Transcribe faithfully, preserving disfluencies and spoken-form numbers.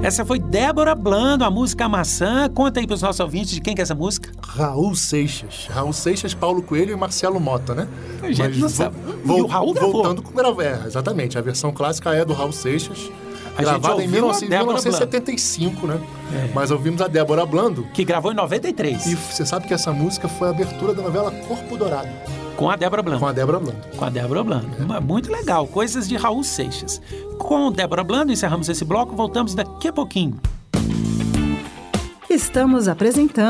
Essa foi Débora Blando, a música Maçã. Conta aí pros nossos ouvintes de quem que é essa música. Raul Seixas. Raul Seixas, Paulo Coelho e Marcelo Mota, né? A gente não sabe. Vo- E o Raul gravou. Voltando com o é, exatamente. A versão clássica é do Raul Seixas. A Gravada gente em ouviu a mil Débora novecentos e setenta e cinco, né? É. Mas ouvimos a Débora Blando. Que gravou em noventa e três. E você sabe que essa música foi a abertura da novela Corpo Dourado. Com a Débora Blando. Com a Débora Blando. Com a Débora Blando. É. Muito legal. Coisas de Raul Seixas. Com Débora Blando, encerramos esse bloco. Voltamos daqui a pouquinho. Estamos apresentando